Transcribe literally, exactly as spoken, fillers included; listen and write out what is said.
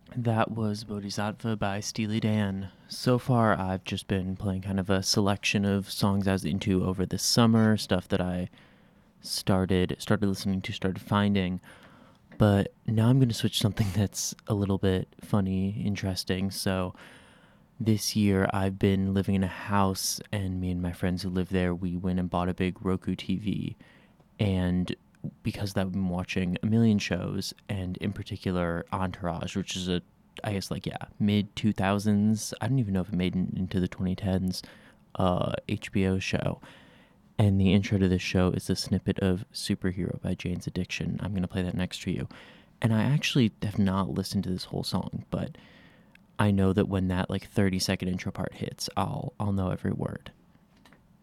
That was Bodhisattva by Steely Dan. So far, I've just been playing kind of a selection of songs I was into over the summer, stuff that I started started listening to, started finding. But now I'm going to switch to something that's a little bit funny, interesting. So this year, I've been living in a house, and me and my friends who live there, we went and bought a big Roku T V. And because that, I've been watching a million shows, and in particular Entourage, which is a, I guess, like, yeah, mid two thousands. I don't even know if it made it into the twenty tens. Uh, H B O show. And the intro to this show is a snippet of Superhero by Jane's Addiction. I'm going to play that next to you. And I actually have not listened to this whole song, but I know that when that like thirty second intro part hits, I'll I'll know every word.